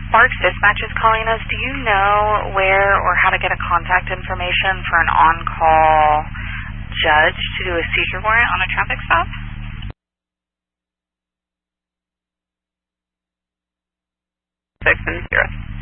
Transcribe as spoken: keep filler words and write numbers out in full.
Sparks Dispatch is calling us. Do you know where or how to get a contact information for an on-call judge to do a seizure warrant on a traffic stop? Six and zero.